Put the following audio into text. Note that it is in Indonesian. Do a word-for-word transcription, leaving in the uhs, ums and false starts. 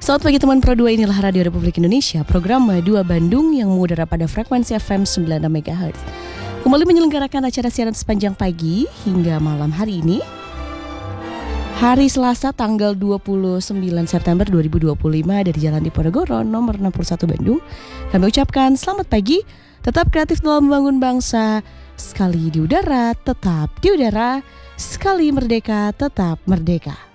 Selamat pagi teman Pro dua, inilah Radio Republik Indonesia, program dua Bandung yang mengudara pada frekuensi F M sembilan puluh enam megahertz. Kembali menyelenggarakan acara siaran sepanjang pagi hingga malam hari ini, hari Selasa tanggal dua puluh sembilan September dua ribu dua puluh lima, dari Jalan Diponegoro nomor enam puluh satu Bandung. Kami ucapkan selamat pagi, tetap kreatif dalam membangun bangsa. Sekali di udara, tetap di udara. Sekali merdeka, tetap merdeka.